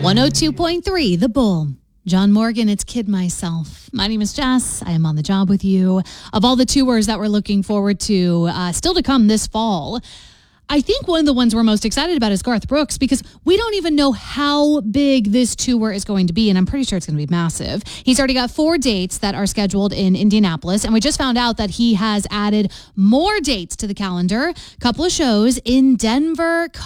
102.3 The Bull. John Morgan, it's Kid Myself. My name is Jess. I am on the job with you. Of all the tours that we're looking forward to, still to come this fall, I think one of the ones we're most excited about is Garth Brooks, because we don't even know how big this tour is going to be, and I'm pretty sure it's going to be massive. He's already got 4 dates that are scheduled in Indianapolis, and we just found out that he has added more dates to the calendar. A couple of shows in Denver,